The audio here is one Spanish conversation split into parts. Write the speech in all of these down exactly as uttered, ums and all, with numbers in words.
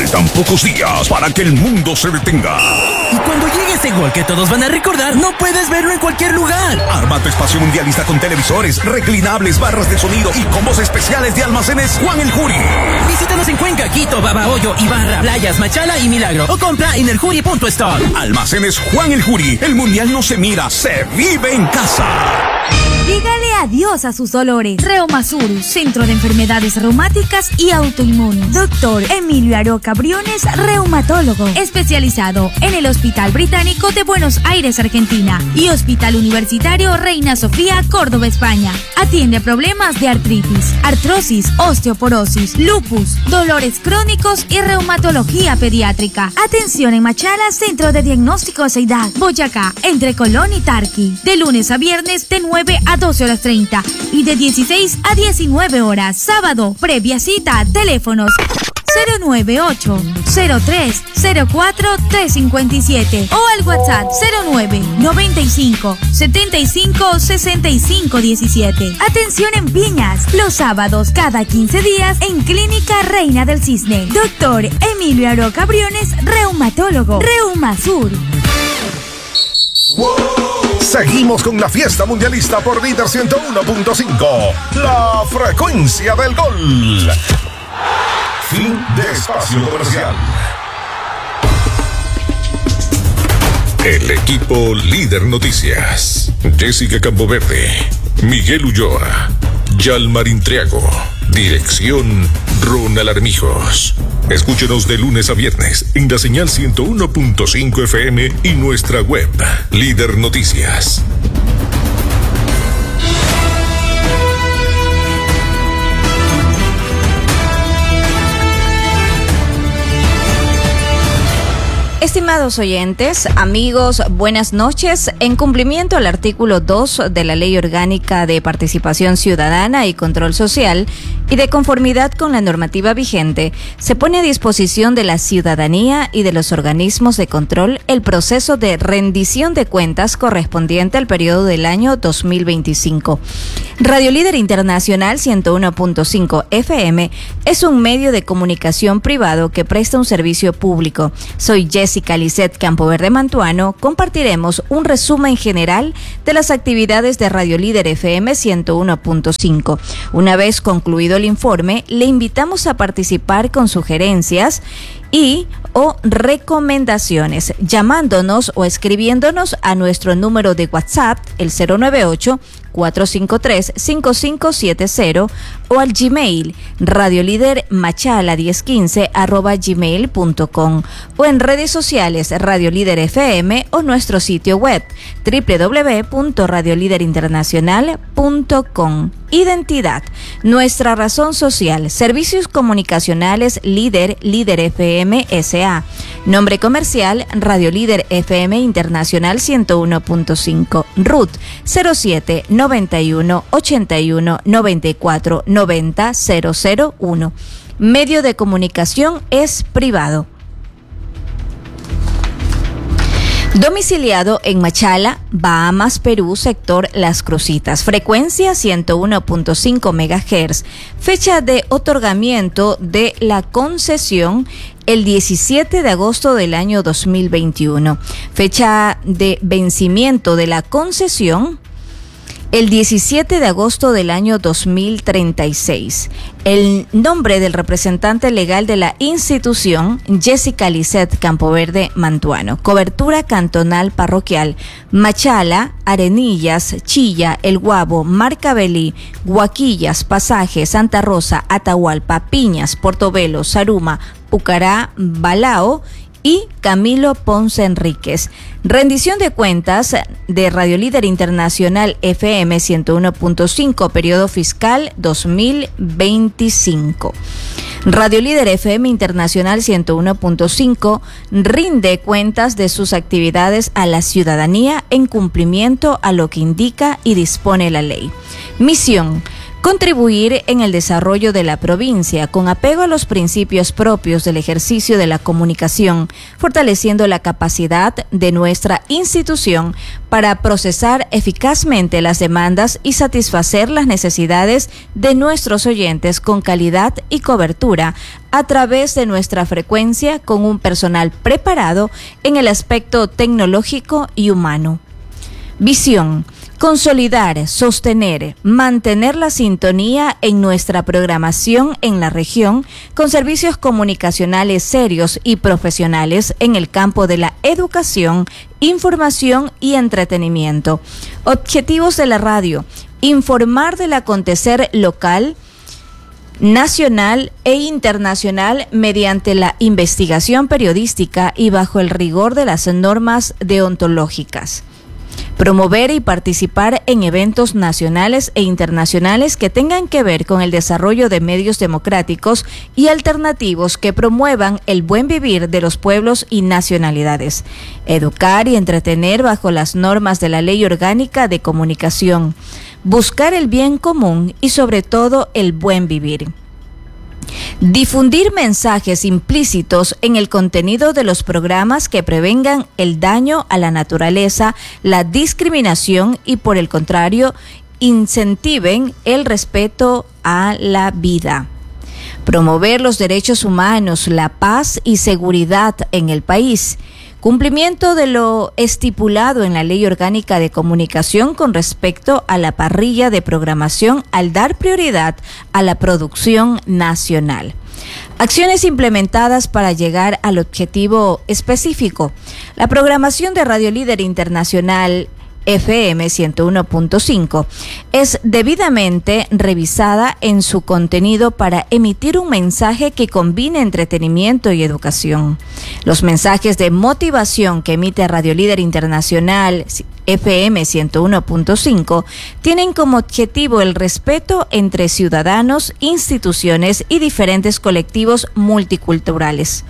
Faltan pocos días para que el mundo se detenga. Y cuando llegue ese gol que todos van a recordar, no puedes verlo en cualquier lugar. Arma tu espacio mundialista con televisores, reclinables, barras de sonido y combos especiales de Almacenes Juan el Juri. Visítanos en Cuenca, Quito, Babahoyo, Ibarra, Playas, Machala y Milagro. O compra en el juri punto store. Almacenes Juan el Juri. El mundial no se mira, se vive en casa. Dígale adiós a sus dolores. Reumasur, Centro de Enfermedades Reumáticas y Autoinmunes. Doctor Emilio Aroca Briones, reumatólogo, especializado en el Hospital Británico de Buenos Aires, Argentina, y Hospital Universitario Reina Sofía, Córdoba, España. Atiende problemas de artritis, artrosis, osteoporosis, lupus, dolores crónicos y reumatología pediátrica. Atención en Machala, Centro de Diagnóstico Seidad, Boyacá, entre Colón y Tarqui. De lunes a viernes de nueve a doce horas treinta y de dieciséis a diecinueve horas. Sábado, previa cita, teléfonos cero nueve ocho, cero tres, cero cuatro, tres cinco siete o al WhatsApp cero nueve, noventa y cinco, setenta y cinco, sesenta y cinco diecisiete. Atención en Piñas, los sábados cada quince días en Clínica Reina del Cisne. Doctor Emilio Aroca Briones, reumatólogo. Reumasur. ¡Wow! Seguimos con la fiesta mundialista por Líder ciento uno punto cinco. La frecuencia del gol. Fin de espacio comercial. El equipo Líder Noticias. Jessica Campoverde, Miguel Ulloa, Yalmarín Triago. Dirección Ronald Armijos. Escúchenos de lunes a viernes en la señal ciento uno punto cinco F M y nuestra web Líder Noticias. Estimados oyentes, amigos, buenas noches. En cumplimiento al artículo dos de la Ley Orgánica de Participación Ciudadana y Control Social y de conformidad con la normativa vigente, se pone a disposición de la ciudadanía y de los organismos de control el proceso de rendición de cuentas correspondiente al periodo del año dos mil veinticinco. Radio Líder Internacional ciento uno punto cinco F M es un medio de comunicación privado que presta un servicio público. Soy Jessica Lisset Campoverde Mantuano. Compartiremos un resumen general de las actividades de Radio Líder F M ciento uno punto cinco. Una vez concluido el informe, le invitamos a participar con sugerencias y o recomendaciones, llamándonos o escribiéndonos a nuestro número de WhatsApp, el cero nueve ocho, cuatro cinco tres, cinco cinco siete cero, o al Gmail, radiolidermachala diez quince arroba gmail punto com, o en redes sociales Radio Líder F M o nuestro sitio web doble u doble u doble u punto radio líder internacional punto com. Identidad, nuestra razón social, servicios comunicacionales Líder, Líder F M S A. Nombre comercial, Radio Líder F M Internacional ciento uno punto cinco. R U T cero siete, noventa y uno, ochenta y uno, noventa y cuatro, noventa, cero cero uno. Medio de comunicación es privado. Domiciliado en Machala, Bahamas, Perú, sector Las Crucitas. Frecuencia ciento uno punto cinco megahertz. Fecha de otorgamiento de la concesión el diecisiete de agosto del año dos mil veintiuno. Fecha de vencimiento de la concesión el diecisiete de agosto del año dos mil treinta y seis. El nombre del representante legal de la institución, Jessica Lisset Campoverde Mantuano. Cobertura cantonal parroquial, Machala, Arenillas, Chilla, El Guabo, Marcabelí, Guaquillas, Pasaje, Santa Rosa, Atahualpa, Piñas, Portobelo, Saruma, Pucará, Balao y Camilo Ponce Enríquez. Rendición de cuentas de Radio Líder Internacional F M ciento uno punto cinco, periodo fiscal dos mil veinticinco. Radio Líder F M Internacional ciento uno punto cinco rinde cuentas de sus actividades a la ciudadanía en cumplimiento a lo que indica y dispone la ley. Misión: Contribuir en el desarrollo de la provincia con apego a los principios propios del ejercicio de la comunicación, fortaleciendo la capacidad de nuestra institución para procesar eficazmente las demandas y satisfacer las necesidades de nuestros oyentes con calidad y cobertura a través de nuestra frecuencia con un personal preparado en el aspecto tecnológico y humano. Visión. Consolidar, sostener, mantener la sintonía en nuestra programación en la región con servicios comunicacionales serios y profesionales en el campo de la educación, información y entretenimiento. Objetivos de la radio: informar del acontecer local, nacional e internacional mediante la investigación periodística y bajo el rigor de las normas deontológicas. Promover y participar en eventos nacionales e internacionales que tengan que ver con el desarrollo de medios democráticos y alternativos que promuevan el buen vivir de los pueblos y nacionalidades. Educar y entretener bajo las normas de la Ley Orgánica de Comunicación. Buscar el bien común y sobre todo el buen vivir. Difundir mensajes implícitos en el contenido de los programas que prevengan el daño a la naturaleza, la discriminación y, por el contrario, incentiven el respeto a la vida. Promover los derechos humanos, la paz y seguridad en el país. Cumplimiento de lo estipulado en la Ley Orgánica de Comunicación con respecto a la parrilla de programación al dar prioridad a la producción nacional. Acciones implementadas para llegar al objetivo específico. La programación de Radio Líder Internacional F M ciento uno punto cinco es debidamente revisada en su contenido para emitir un mensaje que combine entretenimiento y educación. Los mensajes de motivación que emite Radio Líder Internacional F M ciento uno punto cinco tienen como objetivo el respeto entre ciudadanos, instituciones y diferentes colectivos multiculturales.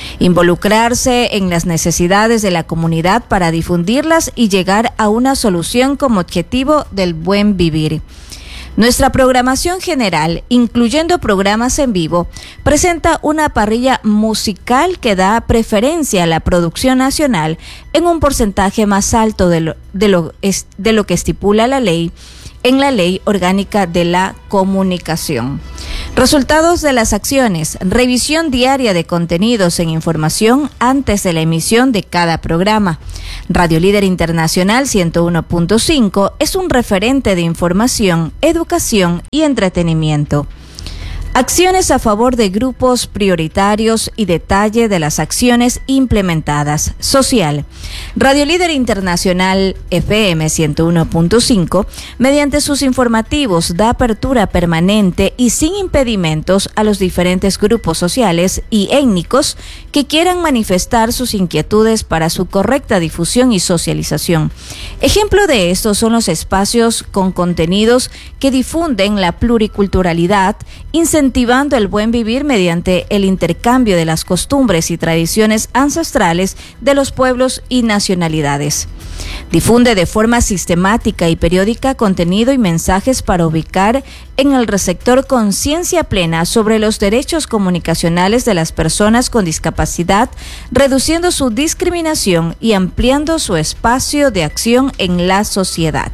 Involucrarse en las necesidades de la comunidad para difundirlas y llegar a una solución como objetivo del buen vivir. Nuestra programación general, incluyendo programas en vivo, presenta una parrilla musical que da preferencia a la producción nacional en un porcentaje más alto de lo, de lo, de lo que estipula la ley en la Ley Orgánica de la Comunicación. Resultados de las acciones: revisión diaria de contenidos en información antes de la emisión de cada programa. Radio Líder Internacional ciento uno punto cinco es un referente de información, educación y entretenimiento. Acciones a favor de grupos prioritarios y detalle de las acciones implementadas. Social. Radio Líder Internacional F M ciento uno punto cinco, mediante sus informativos, da apertura permanente y sin impedimentos a los diferentes grupos sociales y étnicos que quieran manifestar sus inquietudes para su correcta difusión y socialización. Ejemplo de esto son los espacios con contenidos que difunden la pluriculturalidad, incentivando el buen vivir mediante el intercambio de las costumbres y tradiciones ancestrales de los pueblos y nacionalidades. Difunde de forma sistemática y periódica contenido y mensajes para ubicar en el receptor conciencia plena sobre los derechos comunicacionales de las personas con discapacidad, reduciendo su discriminación y ampliando su espacio de acción en la sociedad.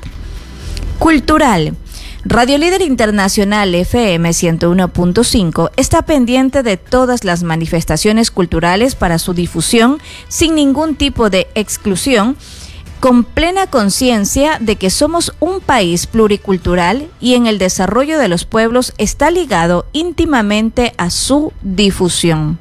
Cultural. Radio Líder Internacional F M ciento uno punto cinco está pendiente de todas las manifestaciones culturales para su difusión sin ningún tipo de exclusión, con plena conciencia de que somos un país pluricultural y en el desarrollo de los pueblos está ligado íntimamente a su difusión.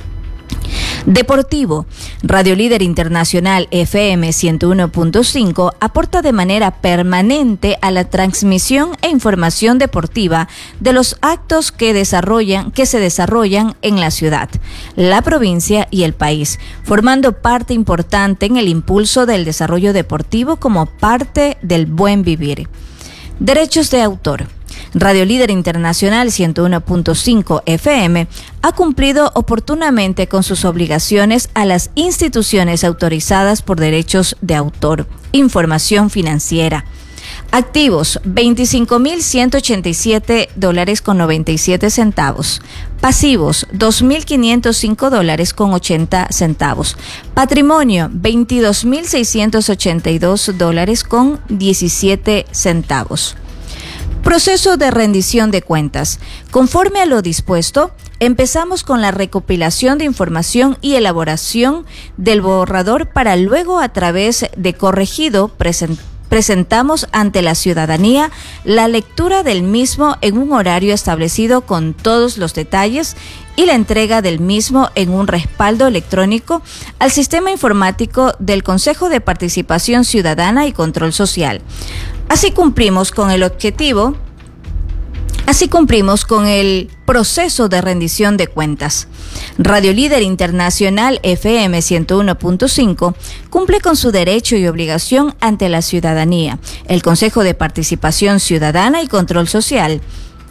Deportivo. Radio Líder Internacional F M ciento uno punto cinco aporta de manera permanente a la transmisión e información deportiva de los actos que desarrollan, que se desarrollan en la ciudad, la provincia y el país, formando parte importante en el impulso del desarrollo deportivo como parte del buen vivir. Derechos de autor. Radio Líder Internacional ciento uno punto cinco F M ha cumplido oportunamente con sus obligaciones a las instituciones autorizadas por derechos de autor, información financiera. Activos, veinticinco mil ciento ochenta y siete dólares con noventa y siete centavos. Pasivos, dos mil quinientos cinco dólares con ochenta centavos. Patrimonio, veintidós mil seiscientos ochenta y dos dólares con diecisiete centavos. Proceso de rendición de cuentas. Conforme a lo dispuesto, empezamos con la recopilación de información y elaboración del borrador para luego, a través de corregido, presentar presentamos ante la ciudadanía la lectura del mismo en un horario establecido con todos los detalles y la entrega del mismo en un respaldo electrónico al sistema informático del Consejo de Participación Ciudadana y Control Social. Así cumplimos con el objetivo Así cumplimos con el proceso de rendición de cuentas. Radio Líder Internacional F M ciento uno punto cinco cumple con su derecho y obligación ante la ciudadanía, el Consejo de Participación Ciudadana y Control Social.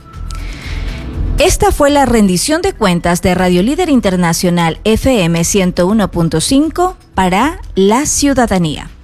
Esta fue la rendición de cuentas de Radio Líder Internacional F M ciento uno punto cinco para la ciudadanía.